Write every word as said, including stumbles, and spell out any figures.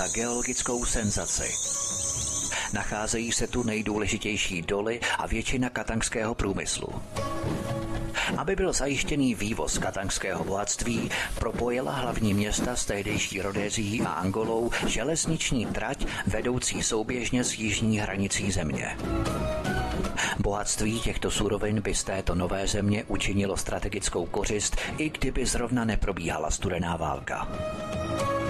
geologickou senzaci. Nacházejí se tu nejdůležitější doly a většina katangského průmyslu. Aby byl zajištěný vývoz katangského bohatství, propojila hlavní města s tehdejší Rodézií a Angolou železniční trať vedoucí souběžně s jižní hranicí země. Bohatství těchto surovin by z této nové země učinilo strategickou kořist, i kdyby zrovna neprobíhala studená válka.